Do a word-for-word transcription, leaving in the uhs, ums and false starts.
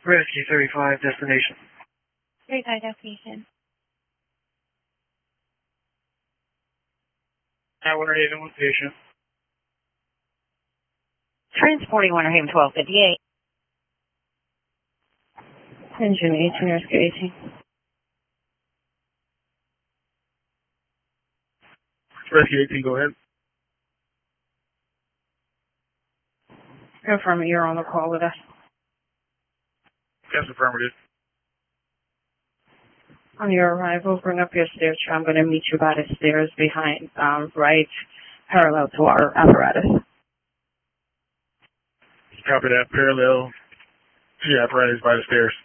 Rescue thirty-five, destination. thirty-five, destination. At Winter Haven with patient. Transporting Winter Haven twelve fifty-eight. Engine eighteen, rescue eighteen. Rescue eighteen, go ahead. Confirm you're on the call with us. Yes, affirmative. On your arrival, bring up your stairs. I'm going to meet you by the stairs behind, um, right parallel to our apparatus. Copy that. Parallel to the apparatus by the stairs.